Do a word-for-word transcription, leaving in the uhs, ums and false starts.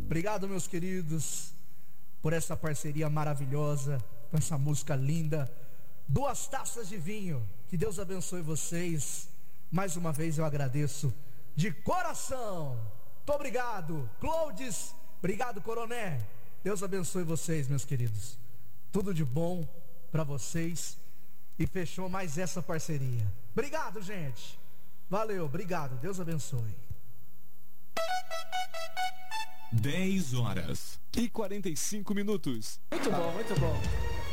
Obrigado, meus queridos, por essa parceria maravilhosa, com essa música linda. Duas taças de vinho. Que Deus abençoe vocês. Mais uma vez eu agradeço de coração. Muito obrigado, Cloudes. Obrigado, Coroné. Deus abençoe vocês, meus queridos. Tudo de bom para vocês. E fechou mais essa parceria. Obrigado, gente. Valeu, obrigado. Deus abençoe. dez horas e quarenta e cinco minutos. Muito bom, muito bom.